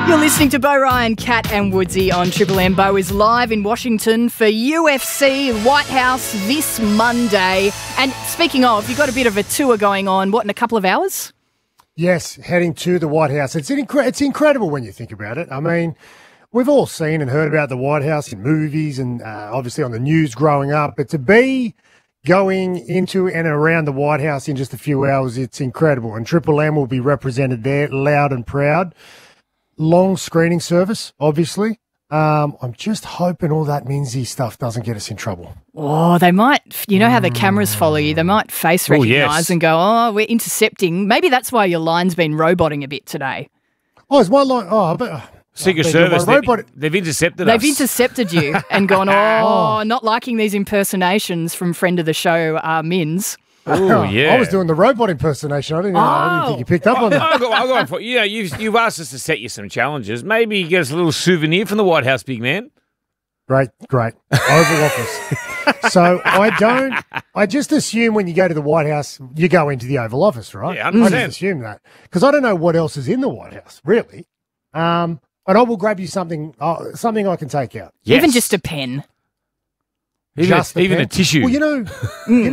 You're listening to Bo Ryan, Cat and Woodsy on Triple M. Bo is live in Washington for UFC White House this Monday. And speaking of, you've got a bit of a tour going on, in a couple of hours? Yes, heading to the White House. It's incredible when you think about it. I mean, we've all seen and heard about the White House in movies and obviously on the news growing up. But to be going into and around the White House in just a few hours, it's incredible. And Triple M will be represented there, loud and proud. Long screening service, obviously. I'm just hoping all that Minzy stuff doesn't get us in trouble. Oh, they might, you know how the cameras follow you, they might face recognise and go, oh, we're intercepting. Maybe that's why your line's been roboting a bit today. Oh, is my line? Oh, but Secret Service, they've intercepted us. They've intercepted you and gone, not liking these impersonations from friend of the show, Mins. Oh, yeah. I was doing the robot impersonation. I didn't think you picked up on that. I'll go on for you. You've asked us to set you some challenges. Maybe you get us a little souvenir from the White House, big man. Great. Oval Office. So I just assume when you go to the White House, you go into the Oval Office, right? Yeah, 100%. I just assume that. Because I don't know what else is in the White House, really. But I will grab you something I can take out. Yes. Even just a pen. Even a tissue. Well, when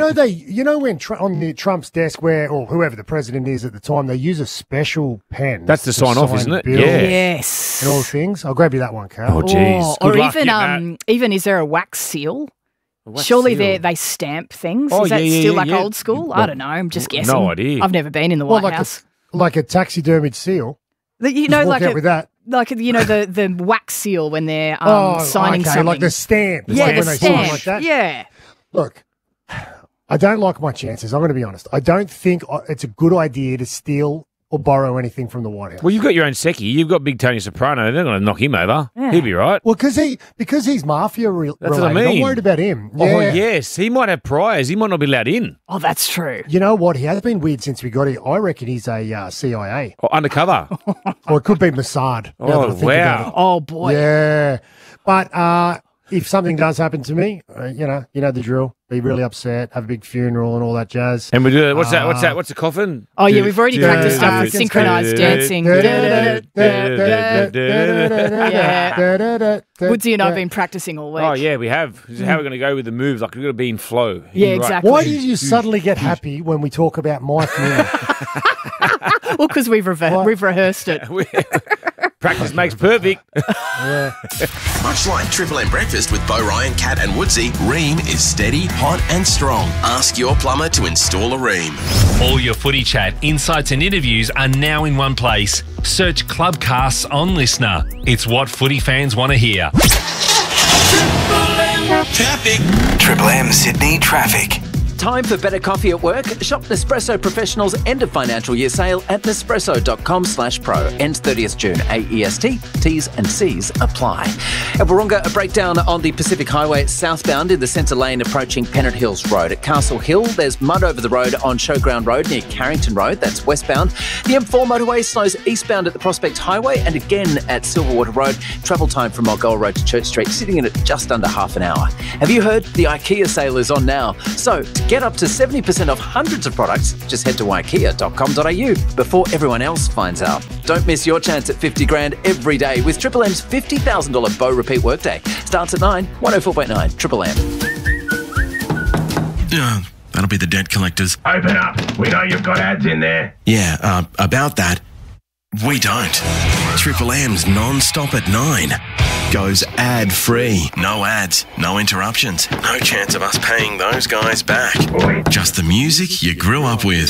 on Trump's desk or whoever the president is at the time, they use a special pen. That's to sign off, isn't it? bills Yes. And all things. I'll grab you that one, Carl. Oh, jeez. Or even is there a wax seal? Surely they stamp things. Is that still old school? I don't know. I'm just guessing. No idea. I've never been in the White House. Like a taxidermied seal. Walk out with that. Like, the wax seal when they're signing something. Like the stamp. Yeah, like the when they stamp. sign like that. Yeah. Look, I don't like my chances. I'm going to be honest. I don't think it's a good idea to steal or borrow anything from the White House. Well, you've got your own Secchi. You've got big Tony Soprano. They're going to knock him over. Yeah. He'll be right. Well, because he's mafia related. That's what I mean. I'm worried about him. Yeah. Oh, yes. He might have priors. He might not be allowed in. Oh, that's true. You know what? He has been weird since we got here. I reckon he's a CIA. Oh, undercover. Or it could be Mossad. Oh, wow. Oh, boy. Yeah. But if something does happen to me, you know the drill. Be really upset, have a big funeral and all that jazz. And we do what's that? What's the coffin? Oh, yeah, we've already practiced stuff with synchronised dancing. Woodsy and I have been practicing all week. Oh, yeah, we have. This is how we're going to go with the moves. Like, we've got to be in flow. Yeah, exactly. Why did you suddenly get happy when we talk about my funeral? Well, because we've rehearsed it. Practice makes perfect. Much like Triple M Breakfast with Bo Ryan, Cat and Woodsy, Ream is steady, hot and strong. Ask your plumber to install a Ream. All your footy chat, insights and interviews are now in one place. Search Clubcasts on Listener. It's what footy fans want to hear. Traffic. Triple M Sydney traffic. Time for better coffee at work? Shop Nespresso Professional's end of financial year sale at nespresso.com/pro. Ends 30th June. AEST, T's and C's apply. At Wahroonga, a breakdown on the Pacific Highway southbound in the centre lane approaching Pennant Hills Road. At Castle Hill, there's mud over the road on Showground Road near Carrington Road. That's westbound. The M4 motorway slows eastbound at the Prospect Highway and again at Silverwater Road. Travel time from Mulgoa Road to Church Street sitting in at just under half an hour. Have you heard? The IKEA sale is on now. So, to get up to 70% off hundreds of products, just head to ikea.com.au before everyone else finds out. Don't miss your chance at 50 grand every day with Triple M's $50,000 Bo Repeat Workday. Starts at 9, 104.9 Triple M. That'll be the debt collectors. Open up. We know you've got ads in there. Yeah, about that. We don't. Triple M's non-stop at 9 goes ad-free. No ads, no interruptions, no chance of us paying those guys back. Just the music you grew up with.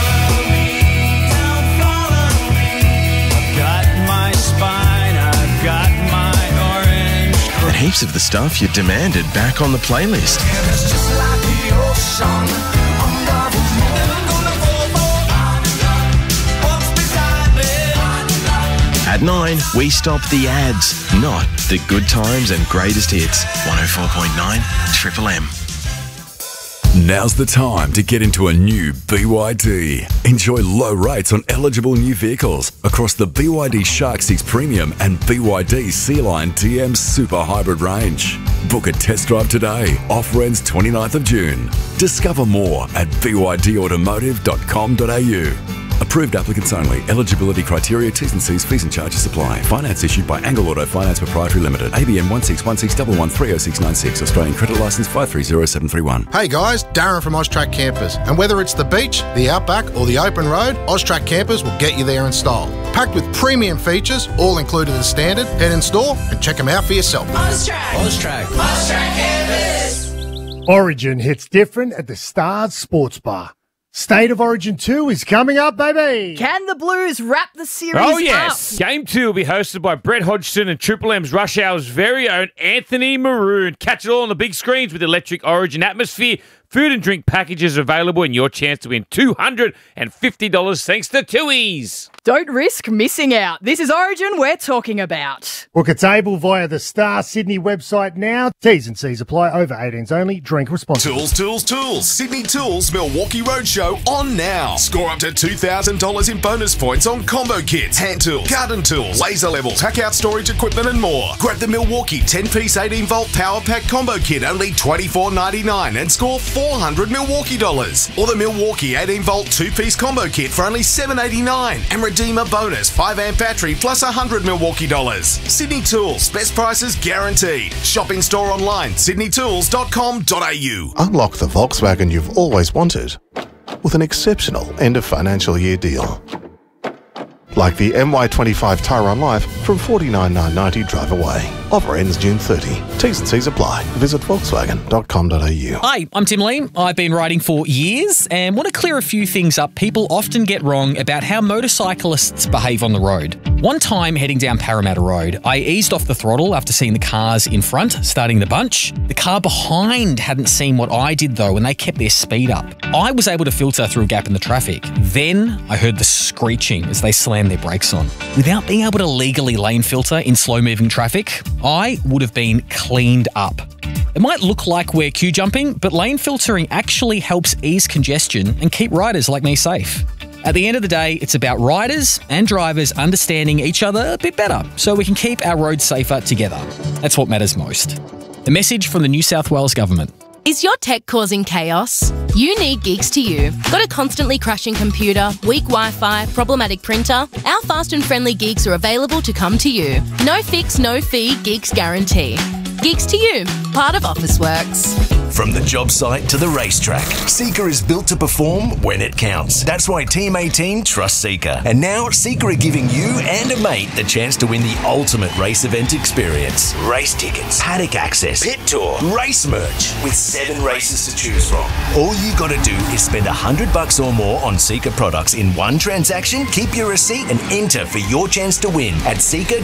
And heaps of the stuff you demanded back on the playlist. At 9, we stop the ads, not the good times and greatest hits. 104.9 Triple M. Now's the time to get into a new BYD. Enjoy low rates on eligible new vehicles across the BYD Shark 6 Premium and BYD Sea-Line TM Super Hybrid range. Book a test drive today. Offer ends 29th of June. Discover more at bydautomotive.com.au. Approved applicants only. Eligibility criteria, T's and C's, fees and charges apply. Finance issued by Angle Auto Finance Proprietary Limited. ABN 16161130696. Australian Credit Licence 530731. Hey guys, Darren from Austrac Campers. And whether it's the beach, the outback or the open road, Austrac Campers will get you there in style. Packed with premium features, all included as standard. Head in store and check them out for yourself. Austrac Campers. Origin hits different at the Stars Sports Bar. State of Origin 2 is coming up, baby. Can the Blues wrap the series Oh, yes. up? Game 2 will be hosted by Brett Hodgson and Triple M's Rush Hour's very own Anthony Maroon. Catch it all on the big screens with electric Origin atmosphere. Food and drink packages available and your chance to win $250 thanks to Tui's. Don't risk missing out. This is Origin we're talking about. Book a table via the Star Sydney website now. T's and C's apply. Over 18s only. Drink responsibly. Tools. Sydney Tools Milwaukee Roadshow on now. Score up to $2,000 in bonus points on combo kits, hand tools, garden tools, laser levels, pack out storage equipment and more. Grab the Milwaukee 10-piece 18-volt power pack combo kit, only $24.99 and score $400 Milwaukee dollars. Or the Milwaukee 18-volt 2-piece combo kit for only $7.89 and redeem a bonus 5-amp battery plus $100 Milwaukee dollars. Sydney Tools, best prices guaranteed. Shop in store online, sydneytools.com.au. Unlock the Volkswagen you've always wanted with an exceptional end of financial year deal. Like the MY25 Tyron Life from $49,990 drive away. Offer ends June 30. T's and C's apply. Visit volkswagen.com.au. Hi, I'm Tim Lee. I've been riding for years and want to clear a few things up people often get wrong about how motorcyclists behave on the road. One time heading down Parramatta Road, I eased off the throttle after seeing the cars in front starting the bunch. The car behind hadn't seen what I did though, and they kept their speed up. I was able to filter through a gap in the traffic. Then I heard the screeching as they slammed their brakes on. Without being able to legally lane filter in slow-moving traffic, I would have been cleaned up. It might look like we're queue jumping, but lane filtering actually helps ease congestion and keep riders like me safe. At the end of the day, it's about riders and drivers understanding each other a bit better so we can keep our roads safer together. That's what matters most. A message from the New South Wales Government. Is your tech causing chaos? You need Geeks to You. Got a constantly crashing computer, weak Wi-Fi, problematic printer? Our fast and friendly Geeks are available to come to you. No fix, no fee, Geeks guarantee. Geeks to You, part of Officeworks. From the job site to the racetrack, Seeker is built to perform when it counts. That's why Team 18 trusts Seeker. And now Seeker are giving you and a mate the chance to win the ultimate race event experience. Race tickets, paddock access, pit tour, race merch, with 7 races to choose from. All you gotta do is spend $100 or more on Seeker products in one transaction, keep your receipt and enter for your chance to win at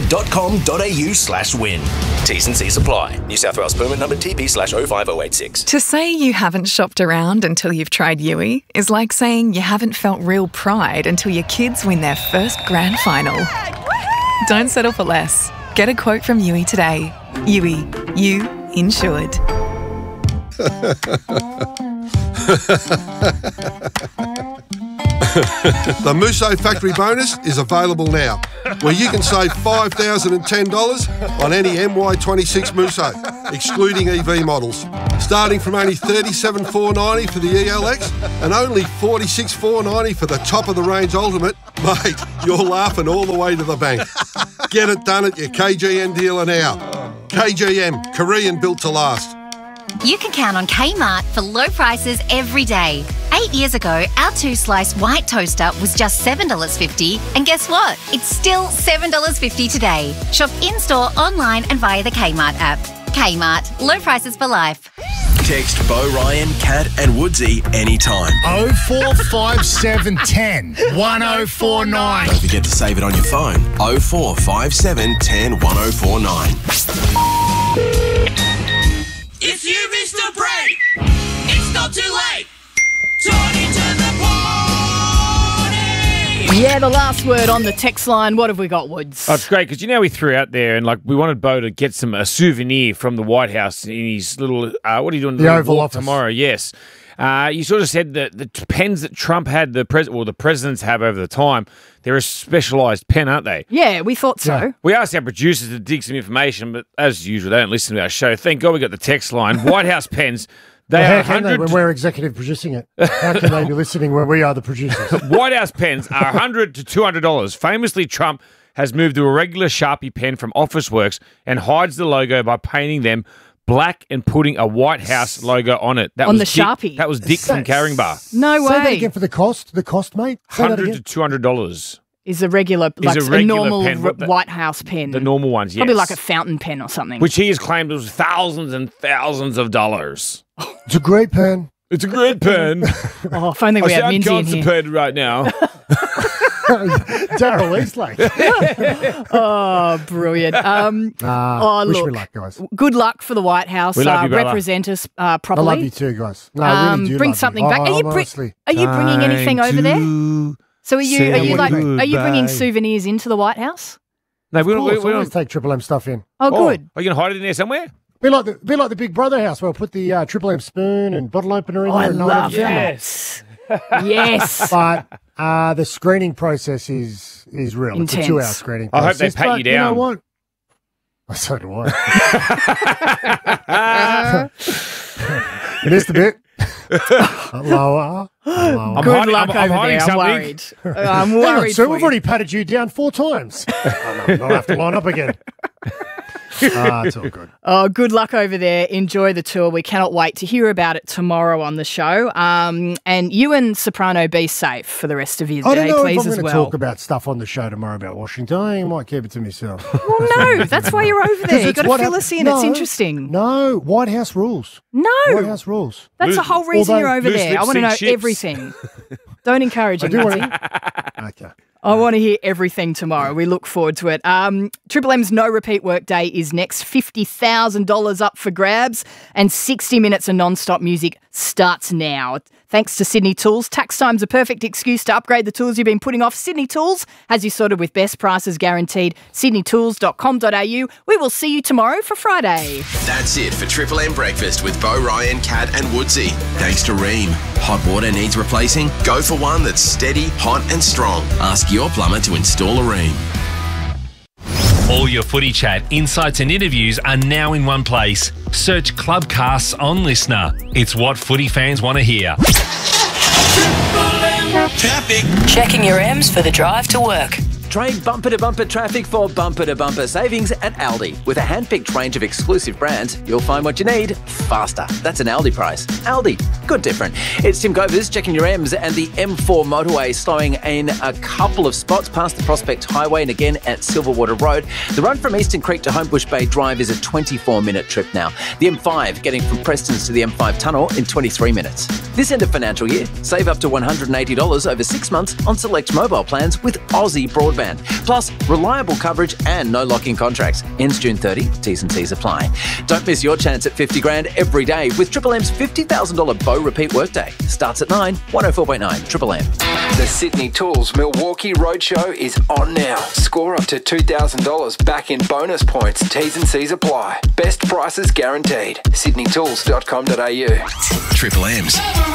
seeker.com.au/win. T's and C's apply. New South Wales permit number TP/05086. To say you haven't shopped around until you've tried Yui is like saying you haven't felt real pride until your kids win their first grand final. Don't settle for less. Get a quote from Yui today. Yui, you insured. The Musso Factory Bonus is available now, where you can save $5,010 on any MY26 Musso, excluding EV models. Starting from only $37,490 for the ELX and only $46,490 for the top-of-the-range Ultimate. Mate, you're laughing all the way to the bank. Get it done at your KGM dealer now. KGM, Korean built to last. You can count on Kmart for low prices every day. 8 years ago, our 2-slice white toaster was just $7.50, and guess what? It's still $7.50 today. Shop in-store, online and via the Kmart app. Kmart, low prices for life. Text Bo Ryan, Kat and Woodsy anytime. 045710 1049. Don't forget to save it on your phone. 045710 1049. If you missed a break, it's not too late. Turn into the party. Yeah, the last word on the text line. What have we got, Woods? Oh, it's great because we threw out there and we wanted Bo to get a souvenir from the White House in his little what are you doing? The Oval Office tomorrow. Yes, you sort of said that the pens that Trump had, the presidents have over the time, they're a specialised pen, aren't they? Yeah, we thought so. Yeah. We asked our producers to dig some information, but as usual, they don't listen to our show. Thank God we got the text line. White House pens. They Well, are how can they 100 when we're executive producing it? How can they be listening when we are the producers? White House pens are $100 to $200. Famously, Trump has moved to a regular Sharpie pen from Officeworks and hides the logo by painting them black and putting a White House logo on it. That On was the Dick, Sharpie? That was Dick from Caringbah. No Say that way. again for the cost. The cost, mate. Say that $100 again. to $200. Is a regular, Is like a a, regular normal pen, what the- White House pen. The normal ones, yes. Probably like a fountain pen or something. Which he has claimed was thousands and thousands of dollars. It's a great pen. It's a great pen. Oh, if only we had sound Minzy in here. constipated right now. Daryl Eastlake. Oh, brilliant. Wish look. me luck, guys. Good luck for the White House. We love you, brother. Represent us I properly. love you too, guys. No, I really do bring love something you. back. Oh, honestly. Are you bringing anything over there? So are you goodbye. bringing souvenirs into the White House? No, we Of course, don't. always take Triple M stuff in. Oh, good. Are you going to hide it in there somewhere? Be like the Big Brother house where I put the Triple M spoon and bottle opener in there. I and no one love ever found it. yes. Yes. But the screening process is real. Intense. It's a 2-hour screening I hope process. they pat but you down. know what? So do I. You missed a bit. Lower. Good luck over there. I'm worried. I'm Hang on, worried. sir, for we've you. already patted you down 4 times. I'll have to line up again. It's all good. Oh, good luck over there. Enjoy the tour. We cannot wait to hear about it tomorrow on the show. And you and Soprano, be safe for the rest of your I don't day, know please, if I'm as going to well. talk about stuff on the show tomorrow about Washington. I might keep it to myself. Well, no, that's why you're over there. You've got to what fill hap- us in. No, It's interesting. No, White House rules. No. White House rules. That's the whole reason Although- you're over loose there. I lips want to know sink ships. everything. Don't encourage I him. do want Mitzi. to. Okay. I want to hear everything tomorrow. We look forward to it. Triple M's No Repeat Workday is next. $50,000 up for grabs, and 60 minutes of non-stop music starts now. Thanks to Sydney Tools. Tax time's a perfect excuse to upgrade the tools you've been putting off. Sydney Tools has you sorted with best prices guaranteed. sydneytools.com.au. We will see you tomorrow for Friday. That's it for Triple M Breakfast with Bo Ryan, Kat and Woodsy. Thanks to Ream. Hot water needs replacing? Go for one that's steady, hot and strong. Ask your plumber to install a Ream. All your footy chat, insights and interviews are now in one place. Search Clubcasts on Listener. It's what footy fans want to hear. Traffic. Checking your M's for the drive to work. Trade bumper-to-bumper traffic for bumper-to-bumper savings at Aldi. With a hand-picked range of exclusive brands, you'll find what you need faster. That's an Aldi price. Aldi, good different. It's Tim Govers checking your M's, and the M4 motorway slowing in a couple of spots past the Prospect Highway and again at Silverwater Road. The run from Eastern Creek to Homebush Bay Drive is a 24-minute trip now. The M5 getting from Prestons to the M5 tunnel in 23 minutes. This end of financial year, save up to $180 over 6 months on select mobile plans with Aussie Broadband. Plus, reliable coverage and no lock-in contracts. Ends June 30. T's and C's apply. Don't miss your chance at 50 grand every day with Triple M's $50,000 Bow Repeat Workday. Starts at 9, 104.9 Triple M. The Sydney Tools Milwaukee Roadshow is on now. Score up to $2,000 back in bonus points. T's and C's apply. Best prices guaranteed. sydneytools.com.au. Triple M's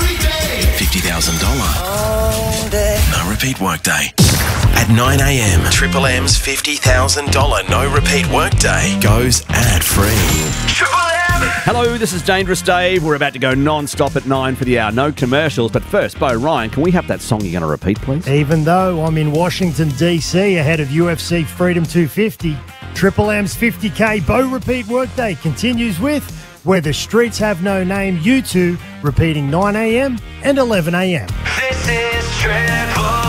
$50,000 no repeat workday. At 9 a.m, Triple M's $50,000 no repeat workday goes ad-free. Hello, this is Dangerous Dave. We're about to go non-stop at 9 for the hour. No commercials. But first, Bo Ryan, can we have that song you're going to repeat, please? Even though I'm in Washington, D.C. ahead of UFC Freedom 250, Triple M's 50K Bow Repeat Workday continues with Where the Streets Have No Name, U2, repeating 9 a.m. and 11 a.m. This is Triple